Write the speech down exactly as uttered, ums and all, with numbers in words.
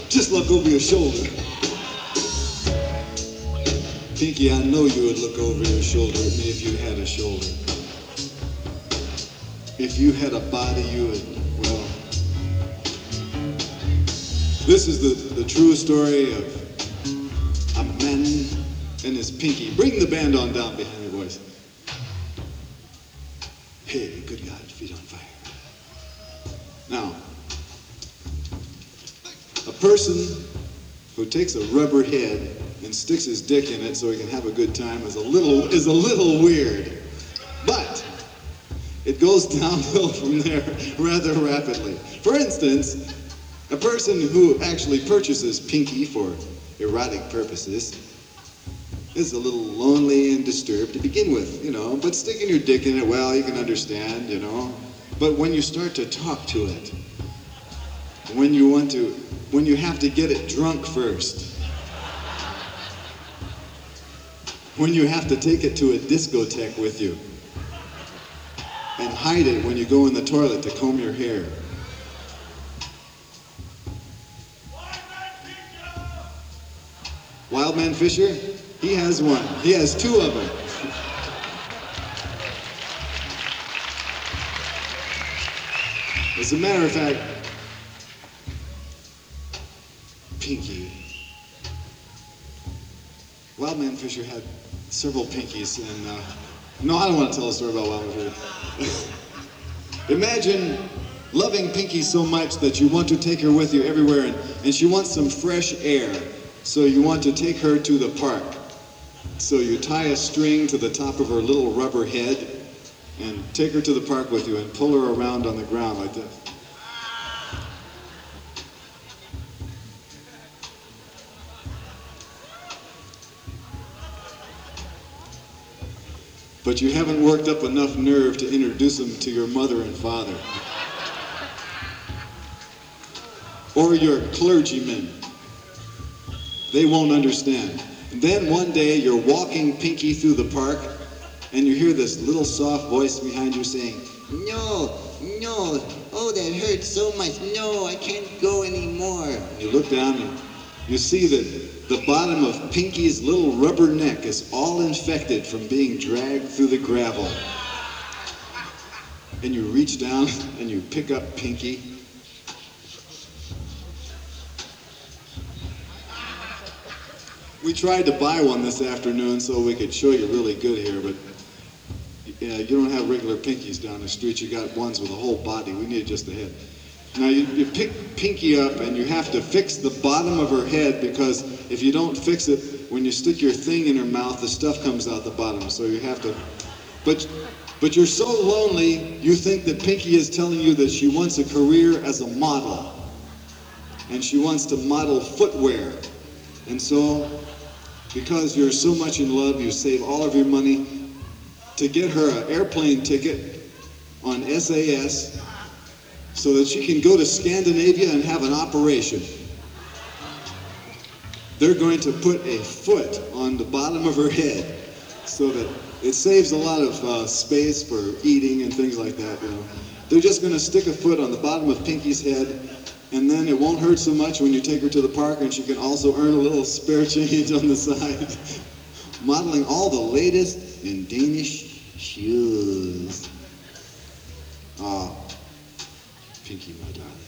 Just look over your shoulder. Pinky, I know you would look over your shoulder at me if you had a shoulder. If you had a body, you would, well... This is the, the true story of a man and his pinky. Bring the band on down behind your voice. Hey, good God, feet on fire. Now, a person who takes a rubber head and sticks his dick in it so he can have a good time is a little is a little weird. But it goes downhill from there rather rapidly. For instance, a person who actually purchases pinky for erotic purposes is a little lonely and disturbed to begin with, you know, but sticking your dick in it, well, you can understand, you know. But when you start to talk to it, when you want to, when you have to get it drunk first, when you have to take it to a discotheque with you and hide it when you go in the toilet to comb your hair. Wildman Fisher, he has one. He has two of them. As a matter of fact, Pinky, Wildman Fisher had several pinkies, and uh, no, I don't want to tell a story about Wildman Fisher. Imagine loving Pinky so much that you want to take her with you everywhere, and, and she wants some fresh air, so you want to take her to the park. So you tie a string to the top of her little rubber head and take her to the park with you and pull her around on the ground like this. But you haven't worked up enough nerve to introduce them to your mother and father. Or your clergymen. They won't understand. And then one day you're walking Pinky through the park and you hear this little soft voice behind you saying, "No, no, oh that hurts so much, no, I can't go anymore." And you look down and you see that the bottom of Pinky's little rubber neck is all infected from being dragged through the gravel. And you reach down and you pick up Pinky. We tried to buy one this afternoon so we could show you really good here, but yeah, you don't have regular Pinkies down the street. You got ones with a whole body. We need just a head. Now you, you pick Pinky up and you have to fix the bottom of her head, because if you don't fix it, when you stick your thing in her mouth, the stuff comes out the bottom. So you have to, but, but you're so lonely, you think that Pinky is telling you that she wants a career as a model. And she wants to model footwear. And so, because you're so much in love, you save all of your money to get her an airplane ticket on S A S so that she can go to Scandinavia and have an operation. They're going to put a foot on the bottom of her head so that it saves a lot of uh, space for eating and things like that, you know. They're just going to stick a foot on the bottom of Pinky's head, and then it won't hurt so much when you take her to the park, and she can also earn a little spare change on the side. Modeling all the latest in Danish shoes. Ah, Pinky, my darling.